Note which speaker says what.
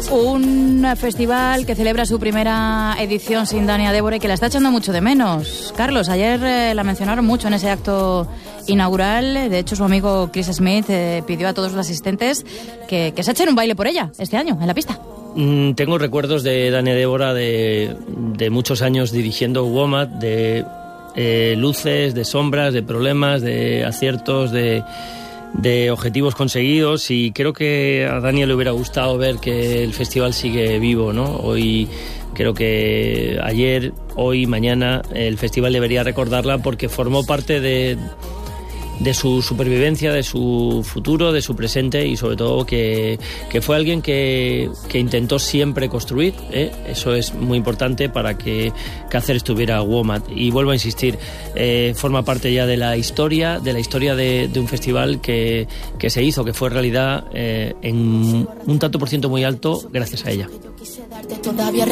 Speaker 1: Un festival que celebra su primera edición sin Dania Débora y que la está echando mucho de menos. Carlos, ayer la mencionaron mucho en ese acto inaugural. De hecho, su amigo Chris Smith pidió a todos los asistentes que se echen un baile por ella este año en la pista.
Speaker 2: Tengo recuerdos de Dania Débora de muchos años dirigiendo WOMAD, de luces, de sombras, de problemas, de aciertos, de objetivos conseguidos, y creo que a Dania le hubiera gustado ver que el festival sigue vivo, ¿no? Hoy creo que ayer, hoy, mañana el festival debería recordarla porque formó parte de su supervivencia, de su futuro, de su presente, y sobre todo que fue alguien que intentó siempre construir, ¿eh? Eso es muy importante para que Cáceres tuviera WOMAD. Y vuelvo a insistir, forma parte ya de la historia de un festival que se hizo, que fue realidad en un tanto por ciento muy alto gracias a ella.